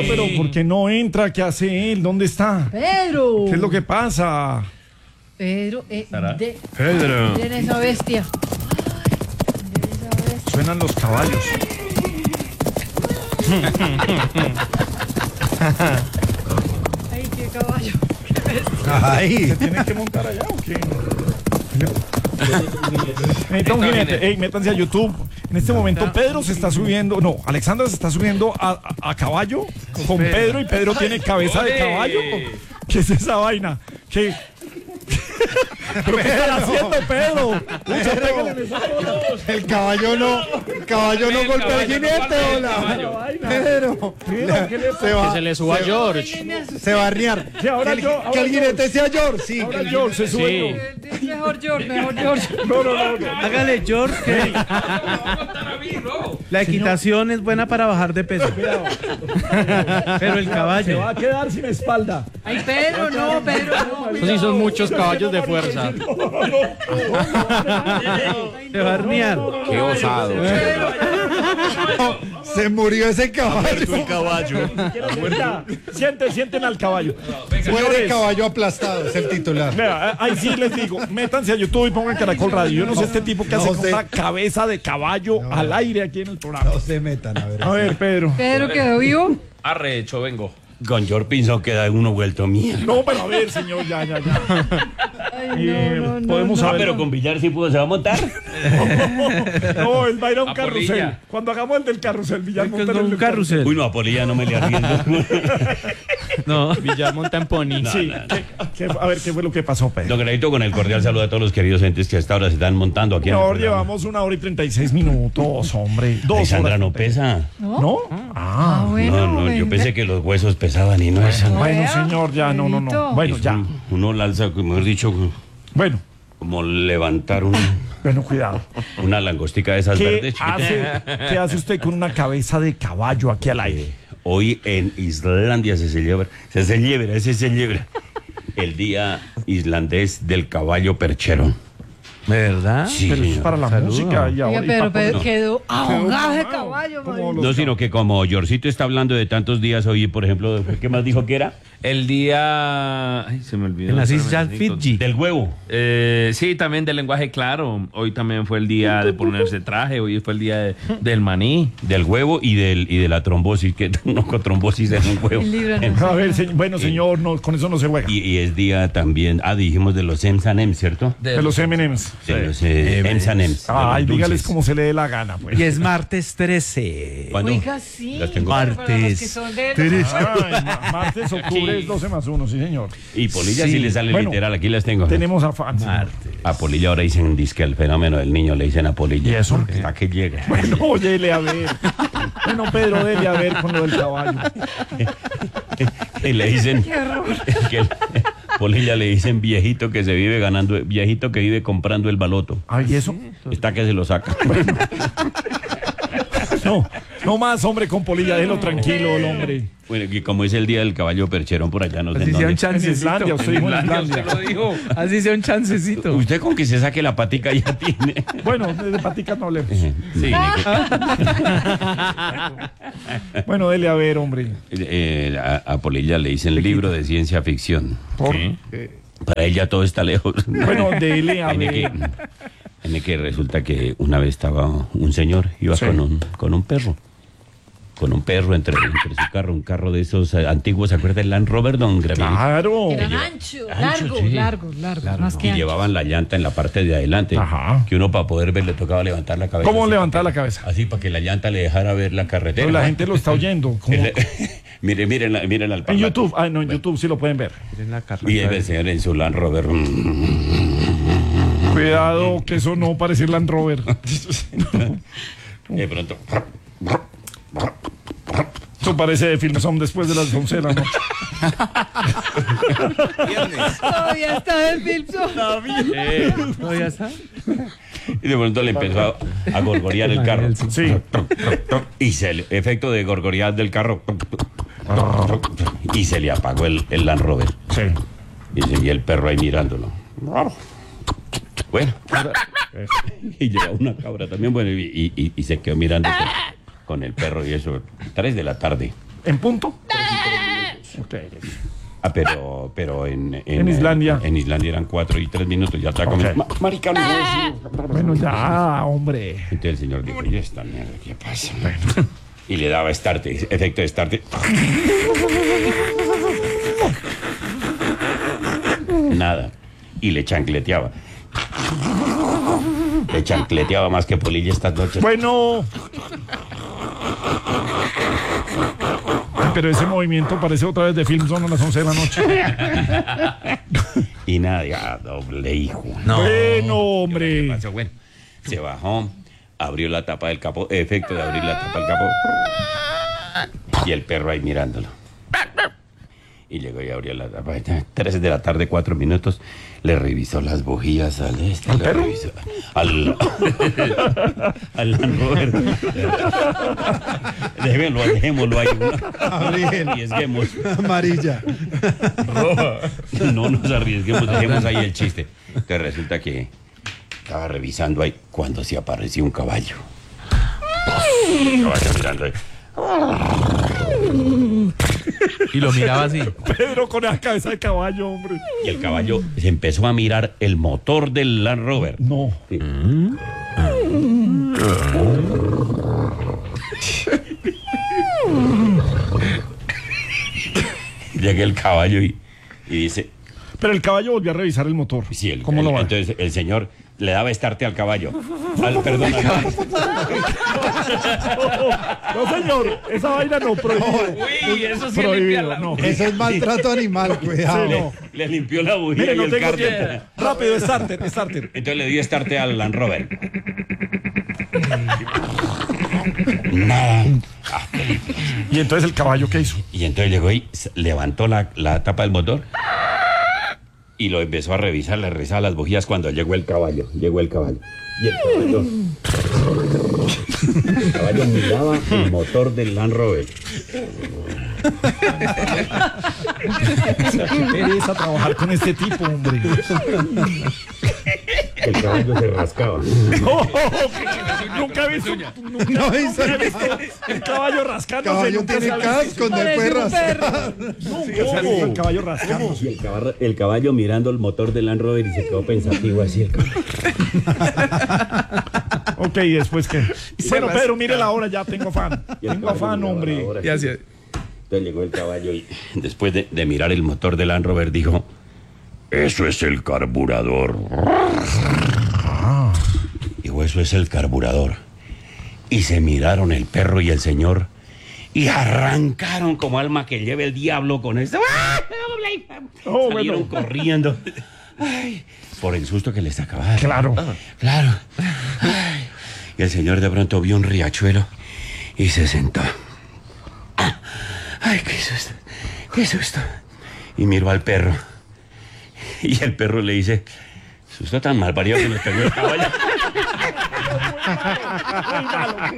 pero ¿por qué no entra? ¿Qué hace él? ¿Dónde está? Pedro. ¿Qué es lo que pasa? Pedro, Pedro. miren esa bestia. Suenan los caballos. Ay, qué caballo. Ay. ¿Se tienen que montar allá o qué? Necesita un jinete. Ey, métanse a YouTube. En este momento Pedro se está subiendo. No, Alexandra se está subiendo a caballo con Pedro y Pedro tiene cabeza de caballo. ¿Qué es esa vaina? ¿Qué? ¿Pero qué están haciendo, Pedro? Pucha, pégale en esa bola. El caballo no golpea el jinete, hola. Pedro, Que se le suba a George. se va a arriar. Que ahora yo, Que el jinete sea George, sí. ahora George se sube. Sí. Mejor George. No. Hágale, George, que la equitación es buena para bajar de peso. Pero el Se caballo. va a quedar sin espalda. Ay, Pedro, no. Pues sí, son muchos caballos de fuerza. Se va a hornear. Qué osado. Se murió ese caballo. Sienten al caballo. Muere Señores, caballo aplastado, es el titular. vea, ahí sí les digo, métanse a YouTube y pongan Caracol Radio. Yo no sé este tipo que hace No con sé. una cabeza de caballo al aire aquí en el programa. No se metan, a ver. A ver, Pedro. Pedro quedó vivo. Arrecho, vengo. Con George Pinzón queda uno vuelto mierda. No, pero a ver, señor, ya. Ay, no. Podemos Ah, saber. pero con Villar sí pudo, se va a montar. No, él va a ir a un A carrusel. Polilla. Cuando hagamos el del carrusel, Villar monta en el Un del carrusel. Uy, no, a Polilla no me le arriendo. No. Villar monta en pony. Sí, a ver, ¿qué fue lo que pasó, Pedro? Don Granito, con el cordial saludo a todos los queridos entes que hasta ahora se están montando aquí en el Señor, programa. llevamos 1 hora y 36 minutos, hombre. 2 Alexandra horas. no pesa. ¿No? Ah, bueno. No, yo pensé que los huesos pesaban y no es. bueno, vea, señor, ya, no. Pedrito. Bueno, ya. Uno la alza, mejor dicho, Bueno, como levantar cuidado. una langostica de esas ¿Qué verdes. chiquitas. qué hace usted con una cabeza de caballo aquí al aire? Hoy en Islandia se celebra el Día Islandés del Caballo Perchero. ¿Verdad? Sí, Pero eso es señor. para la Saludo. música y ahora. Oiga, y pero pa' Pedro poner- quedó ahogado de ahogado. caballo, Como marica. los No, sino que como Yorcito está hablando de tantos días hoy, por ejemplo, ¿qué más dijo que era? El día... Ay, se me olvidó. En las Espérame, Islas necesito- Fiji. Del huevo. Sí, también del lenguaje claro. Hoy también fue el día de ponerse traje. Hoy fue el día del maní. Del huevo y de la trombosis, que no con trombosis es un huevo. El libro no. A ver, bueno, señor, no, con eso no se juega. Y es día también, dijimos de los M&M's, ¿cierto? De los M&M's. De los M&M's. de Ay, los dígales dulces. como se le dé la gana, pues. Y es martes 13. ¿Cuándo? Oiga, sí. Las tengo. Pero para los Martes. que son de- Ay, martes, octubre es 12 más 1, sí, señor. Y Polilla sí, Sí. le sale Bueno, literal, aquí las tengo. Tenemos a fans. A Polilla ahora dicen disque el fenómeno del niño, le dicen a Polilla. ¿Y eso? ¿A qué llega? Bueno, óyele a ver. Bueno, Pedro, dele a ver con lo del caballo. Y le dicen Qué horror. que Polilla le dicen viejito que se vive ganando, viejito que vive comprando el baloto. Ay, ¿y eso? Está que se lo saca. No más, hombre, con Polilla, déjelo tranquilo, el hombre. Bueno, y como es el día del caballo percherón por allá, no sé Así en sea un dónde. En chancecito. Islandia, usted dijo en Islandia, Islandia. usted lo dijo. Así sea un chancecito. Usted con que se saque la patica ya tiene. Bueno, de paticas no hablemos. Sí. Bueno, dele a ver, hombre. A Polilla le dicen libro de ciencia ficción. Por- Para ella todo está lejos. Bueno, dele a Tiene ver. tiene que resulta que una vez estaba un señor, iba Sí. con un perro. Con un perro entre su carro, un carro de esos antiguos, ¿se acuerda del Land Rover, don Gravier? Claro. Eran anchos, sí. largos, más que Y anchos. llevaban la llanta en la parte de adelante. Ajá. Que uno para poder ver le tocaba levantar la cabeza. ¿Cómo así, levantar para la cabeza? Así para que la llanta le dejara ver la carretera. Pero la gente lo está oyendo. ¿Cómo? Miren al En parlante. YouTube. Ah, no, en YouTube sí lo pueden ver. En la carrera. Y el señor en su Land Rover. Cuidado, que eso no parece el Land Rover. De pronto. Eso parece de Film Son después de las 11 de la noche. Todavía está el Filpson. ¿Todavía está? Y de pronto le empezó a gorgorear el carro. Sí. Y efecto de gorgorear del carro. Y se le apagó el Land Rover. Sí. Y el perro ahí mirándolo. Bueno. Y llega una cabra también, bueno, y se quedó mirando con el perro y eso. 3 de la tarde. ¿En punto? Ok. Pero En Islandia. En Islandia eran 4 y 3 minutos. Ya está comiendo. Ok. Marica, no puedo decir. Bueno, ya, hombre. Entonces el señor dijo, ¿y esta mierda qué pasa? Y le daba efecto de start. Nada. Y le chancleteaba. Le chancleteaba más que Polilla estas noches. Bueno. Pero ese movimiento parece otra vez de Film Zone a las 11 de la noche. Y nada, ya, doble hijo. Bueno, hombre. ¿Qué pasó? Bueno, se bajó, abrió la tapa del capó, efecto de abrir la tapa del capó. Y el perro ahí mirándolo. Y llegó y abrió la tapa. 3 de la tarde, 4 minutos. Le revisó las bujías al este. ¿Al perro? Revisó, al Land Rover. Dejémoslo ahí. Arriesguemos. Amarilla. No nos arriesguemos, dejemos ahí el chiste. Entonces resulta que estaba revisando ahí cuando se apareció un caballo. Caballo mirando ahí. Y lo miraba así. Pedro con la cabeza de caballo, hombre. Y el caballo se empezó a mirar el motor del Land Rover. No. Sí. Llega el caballo y dice, Pero el caballo volvió a revisar el motor. sí, ¿Cómo lo va? entonces el señor le daba estarte al caballo. Perdón, al caballo. No, señor, esa vaina no, prohibido. Uy, eso sí Prohibido, no. Eso es maltrato animal, cuidado. Sí, no. Le limpió la bujía Mire, y no el tengo cárter. tiempo. Rápido, starter. Entonces le dio estarte al Land Rover. Nada. Y entonces el caballo, ¿qué hizo? Y entonces llegó y levantó la tapa del motor y lo empezó a revisar, le revisaba las bujías cuando llegó el caballo. Y el caballo miraba el motor del Land Rover. Qué pereza trabajar con este tipo, hombre. El caballo se rascaba. Nunca he visto. No hizo Nunca he visto el caballo rascándose. caballo nunca tiene se ha visto. casco, de Parece un perras. perro. Nunca se ha visto el caballo rascándose. Y el caballo mirando el motor del Land Rover y se quedó pensativo así el caballo. Ok, ¿y después qué? Bueno, Pedro, mire la hora, ya tengo afán. Y el Tengo caballo afán, miraba hombre. la hora. Y así. Entonces llegó el caballo y después de mirar el motor del Land Rover dijo, eso es el carburador. Dijo, eso es el carburador. Y se miraron el perro y el señor y arrancaron como alma que lleve el diablo con esto. Oh, Salieron bueno. corriendo. Ay, por el susto que les acababa. Claro. Claro. Ay. Y el señor de pronto vio un riachuelo y se sentó. Ay, qué susto, qué susto. Y miró al perro. Y el perro le dice, susto tan mal parido que nos pegó el caballo. Muy malo.